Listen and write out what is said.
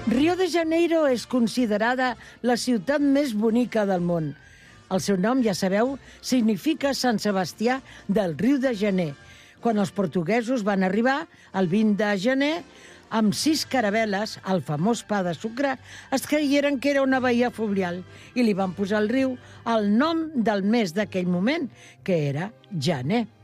Rio de Janeiro és considerada la ciutat més bonica del món. El seu nom, ja sabeu, significa Sant Sebastià del Riu de Gener. Quan els portuguesos van arribar, el 20 de gener, amb 6 caravel·les, el famós pa de sucre, es creieren que era una baia fluvial i li van posar al riu el nom del mes d'aquell moment, que era gener.